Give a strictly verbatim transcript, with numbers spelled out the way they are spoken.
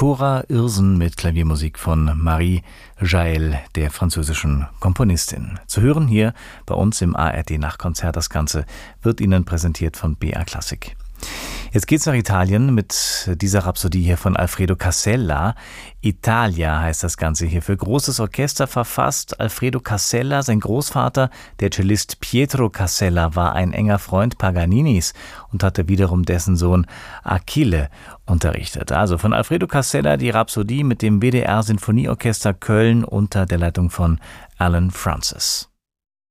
Cora Irsen mit Klaviermusik von Marie Jaël, der französischen Komponistin. Zu hören hier bei uns im A R D-Nachtkonzert. Das Ganze wird Ihnen präsentiert von B R Classic. Jetzt geht's nach Italien mit dieser Rhapsodie hier von Alfredo Casella. Italia heißt das Ganze hier, für großes Orchester verfasst. Alfredo Casella, sein Großvater, der Cellist Pietro Casella, war ein enger Freund Paganinis und hatte wiederum dessen Sohn Achille unterrichtet. Also von Alfredo Casella die Rhapsodie mit dem W D R Sinfonieorchester Köln unter der Leitung von Alan Francis.